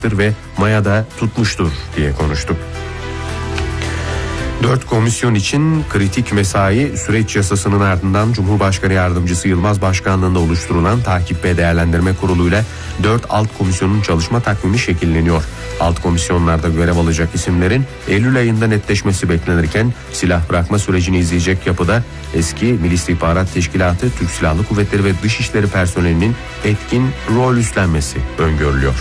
ve mayada tutmuştur diye konuştuk. 4 komisyon için kritik mesai süreç yasasının ardından Cumhurbaşkanı Yardımcısı Yılmaz Başkanlığı'nda oluşturulan Takip ve Değerlendirme Kurulu'yla 4 alt komisyonun çalışma takvimi şekilleniyor. Alt komisyonlarda görev alacak isimlerin Eylül ayında netleşmesi beklenirken silah bırakma sürecini izleyecek yapıda eski Milli İstihbarat Teşkilatı, Türk Silahlı Kuvvetleri ve Dışişleri personelinin etkin rol üstlenmesi öngörülüyor.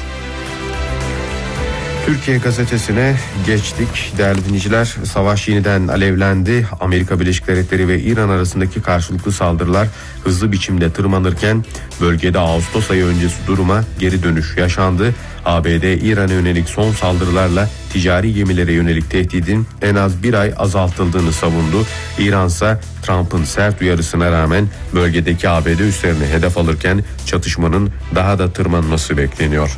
Türkiye gazetesine geçtik. Değerli dinleyiciler, savaş yeniden alevlendi. Amerika Birleşik Devletleri ve İran arasındaki karşılıklı saldırılar hızlı biçimde tırmanırken bölgede Ağustos ayı öncesi duruma geri dönüş yaşandı. ABD İran'a yönelik son saldırılarla ticari gemilere yönelik tehdidin en az bir ay azaltıldığını savundu. İran ise Trump'ın sert uyarısına rağmen bölgedeki ABD üslerini hedef alırken çatışmanın daha da tırmanması bekleniyor.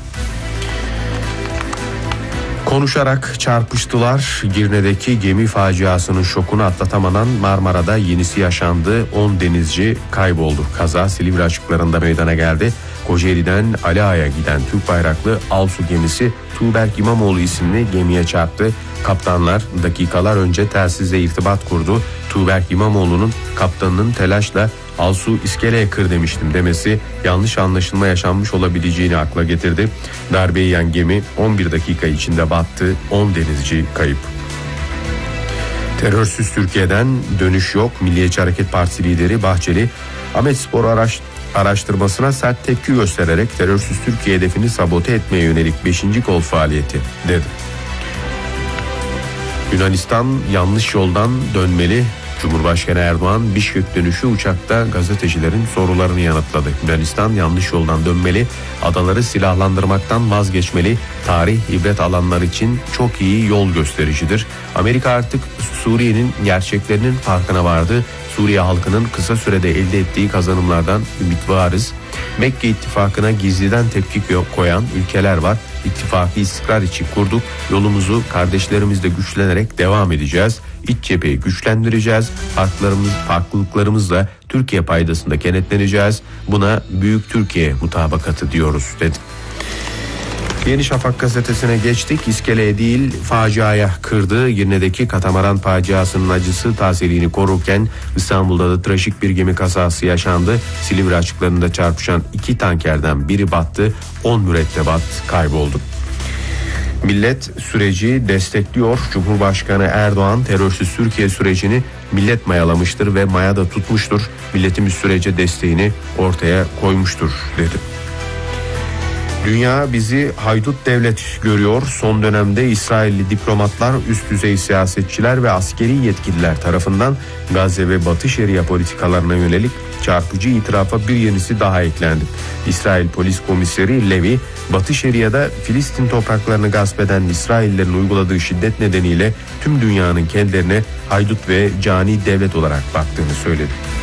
Konuşarak çarpıştılar. Girne'deki gemi faciasının şokunu atlatamadan Marmara'da yenisi yaşandı. 10 denizci kayboldu. Kaza Silivri açıklarında meydana geldi. Kocaeli'den Ali Ağa'ya giden Türk bayraklı Alsu gemisi Tuğberk İmamoğlu isimli gemiye çarptı. Kaptanlar dakikalar önce telsizle irtibat kurdu. Tuğberk İmamoğlu'nun kaptanının telaşla Alsu iskeleye kır demiştim demesi yanlış anlaşılma yaşanmış olabileceğini akla getirdi. Darbe yiyen gemi 11 dakika içinde battı. 10 denizci kayıp. Terörsüz Türkiye'den dönüş yok. Milliyetçi Hareket Partisi lideri Bahçeli, Ahmetspor araştırmasına sert tepki göstererek terörsüz Türkiye hedefini sabote etmeye yönelik 5. kol faaliyeti dedi. Yunanistan yanlış yoldan dönmeli. Cumhurbaşkanı Erdoğan Bişkek dönüşü uçakta gazetecilerin sorularını yanıtladı. Yunanistan yanlış yoldan dönmeli, adaları silahlandırmaktan vazgeçmeli, tarih ibret alanlar için çok iyi yol göstericidir. Amerika artık Suriye'nin gerçeklerinin farkına vardı. Suriye halkının kısa sürede elde ettiği kazanımlardan ümit varız. Mekke ittifakına gizliden tepki koyan ülkeler var. İttifakı istikrar için kurduk. Yolumuzu kardeşlerimizle güçlenerek devam edeceğiz. İç cepheyi güçlendireceğiz. Farklılıklarımızla Türkiye paydasında kenetleneceğiz. Buna Büyük Türkiye mutabakatı diyoruz dedi. Yeni Şafak gazetesine geçtik. İskeleye değil faciaya kırdı. Girne'deki katamaran faciasının acısı tazeliğini korurken İstanbul'da da trajik bir gemi kazası yaşandı. Silivri açıklarında çarpışan 2 tankerden biri battı. 10 mürettebat kayboldu. Millet süreci destekliyor. Cumhurbaşkanı Erdoğan terörsüz Türkiye sürecini millet mayalamıştır ve mayada tutmuştur. Milletimiz sürece desteğini ortaya koymuştur dedi. Dünya bizi haydut devlet görüyor. Son dönemde İsrailli diplomatlar, üst düzey siyasetçiler ve askeri yetkililer tarafından Gazze ve Batı Şeria politikalarına yönelik çarpıcı itirafa bir yenisi daha eklendi. İsrail Polis Komiseri Levi, Batı Şeria'da Filistin topraklarını gasp eden İsraillerin uyguladığı şiddet nedeniyle tüm dünyanın kendilerine haydut ve cani devlet olarak baktığını söyledi.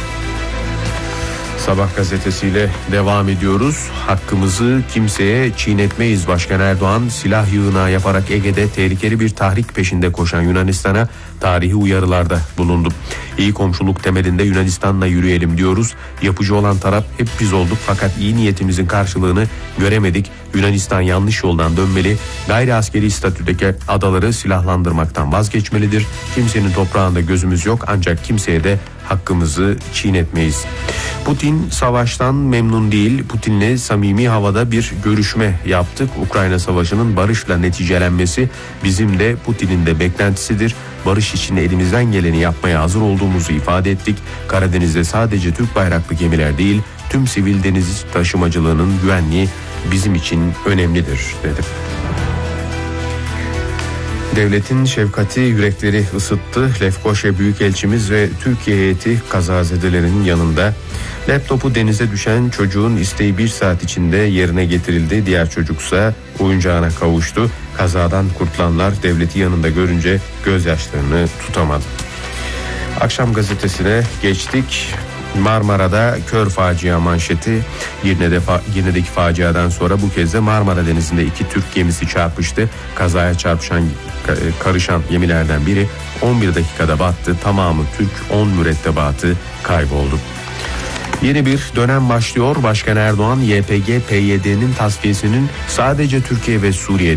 Sabah gazetesiyle devam ediyoruz. Hakkımızı kimseye çiğnetmeyiz. Başkan Erdoğan silah yığınağı yaparak Ege'de tehlikeli bir tahrik peşinde koşan Yunanistan'a tarihi uyarılarda bulundu. İyi komşuluk temelinde Yunanistan'la yürüyelim diyoruz. Yapıcı olan taraf hep biz olduk fakat iyi niyetimizin karşılığını göremedik. Yunanistan yanlış yoldan dönmeli. Gayri askeri statüdeki adaları silahlandırmaktan vazgeçmelidir. Kimsenin toprağında gözümüz yok ancak kimseye de hakkımızı çiğnetmeyiz. Putin savaştan memnun değil. Putin'le samimi havada bir görüşme yaptık. Ukrayna Savaşı'nın barışla neticelenmesi bizim de Putin'in de beklentisidir. Barış için elimizden geleni yapmaya hazır olduğumuzu ifade ettik. Karadeniz'de sadece Türk bayraklı gemiler değil, tüm sivil deniz taşımacılığının güvenliği bizim için önemlidir dedi. Devletin şefkati yürekleri ısıttı. Lefkoşa Büyükelçimiz ve Türkiye heyeti kazazedelerin yanında. Laptopu denize düşen çocuğun isteği 1 saat içinde yerine getirildi. Diğer çocuksa oyuncağına kavuştu. Kazadan kurtulanlar devleti yanında görünce gözyaşlarını tutamadı. Akşam gazetesine geçtik. Marmara'da kör facia manşeti. Girne'deki faciadan sonra bu kez de Marmara Denizi'nde 2 Türk gemisi çarpıştı. Kazaya karışan gemilerden biri 11 dakikada battı. Tamamı Türk, 10 mürettebatı kayboldu. Yeni bir dönem başlıyor. Başkan Erdoğan YPG, PYD'nin tasfiyesinin sadece Türkiye ve Suriye